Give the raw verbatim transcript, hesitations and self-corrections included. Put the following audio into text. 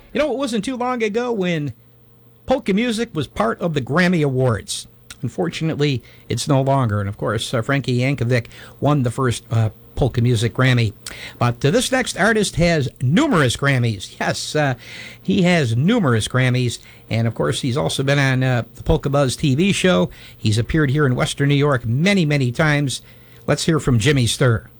You know, it wasn't too long ago when polka music was part of the Grammy Awards. Unfortunately, it's no longer. And of course, uh, Frankie Yankovic won the first uh, polka music Grammy. But uh, this next artist has numerous Grammys. Yes, uh, he has numerous Grammys. And of course, he's also been on uh, the Polka Buzz T V show. He's appeared here in Western New York many, many times. Let's hear from Jimmy Sturr.